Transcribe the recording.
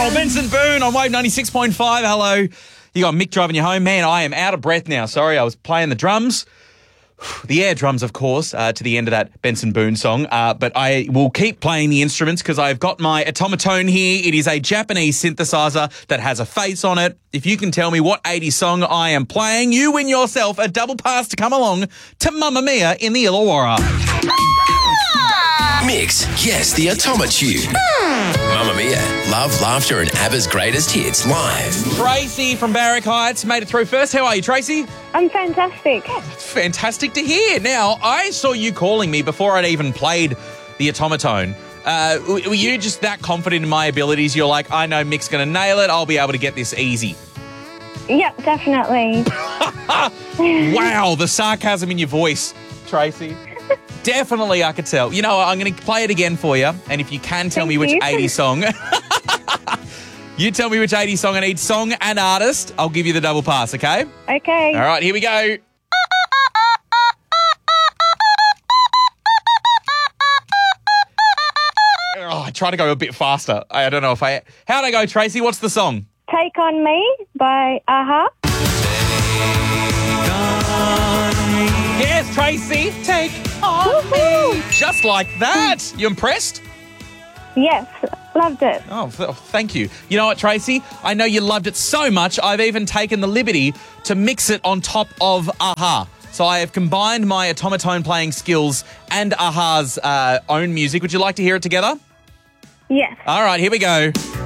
Oh, Benson Boone on Wave 96.5. Hello. You got Mick driving you home. Man, I am out of breath now. Sorry, I was playing the drums. The air drums, of course, to the end of that Benson Boone song. But I will keep playing the instruments because I've got my Automaton here. It is a Japanese synthesizer that has a face on it. If you can tell me what 80s song I am playing, you win yourself a double pass to come along to Mamma Mia in the Illawarra. Mix, yes, the Automatune. Mamma Mia, love, laughter and ABBA's greatest hits live. Tracy from Barrack Heights made it through first. How are you, Tracy? I'm fantastic. That's fantastic to hear. Now, I saw you calling me before I'd even played the Automaton. Were you just that confident in my abilities? You're like, I know Mick's going to nail it. I'll be able to get this easy. Yep, definitely. Wow, the sarcasm in your voice, Tracy. Definitely, I could tell. You know, I'm going to play it again for you, and if you can tell me which 80s song, you tell me which 80s song and each song and artist, I'll give you the double pass, okay? Okay. All right, here we go. Oh, I try to go a bit faster. I don't know if I... How'd I go, Tracy? What's the song? Take On Me by AHA. Yes, Tracy, take on me. Just like that. You impressed? Yes, loved it. Oh, thank you. You know what, Tracy? I know you loved it so much, I've even taken the liberty to mix it on top of AHA. So I have combined my Automaton playing skills and AHA's own music. Would you like to hear it together? Yes. All right, here we go.